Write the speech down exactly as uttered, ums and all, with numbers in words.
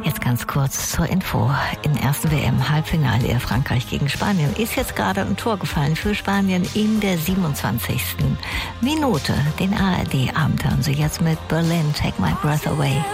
Jetzt ganz kurz zur Info. Im ersten W M-Halbfinale Frankreich gegen Spanien ist jetzt gerade ein Tor gefallen für Spanien in der siebenundzwanzigsten Minute. Den A R D-Abend hören Sie jetzt mit Berlin, Take My Breath Away.